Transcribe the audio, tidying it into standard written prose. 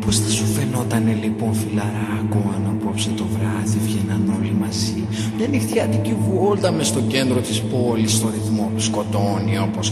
Πώς θα σου φαινότανε λοιπόν φιλαράκο αν απόψε το βράδυ βγαίναν όλοι μαζί? Μια νυχτιάτικη βόλτα μες στο κέντρο της πόλης, στο ρυθμό που σκοτώνει όπως